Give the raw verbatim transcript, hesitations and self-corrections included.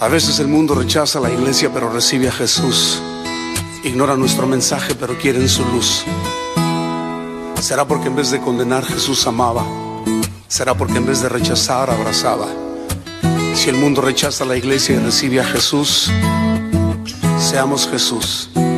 A veces el mundo rechaza a la iglesia pero recibe a Jesús. Ignora nuestro mensaje pero quieren su luz. ¿Será porque en vez de condenar Jesús amaba? ¿Será porque en vez de rechazar abrazaba? Si el mundo rechaza a la iglesia y recibe a Jesús, seamos Jesús.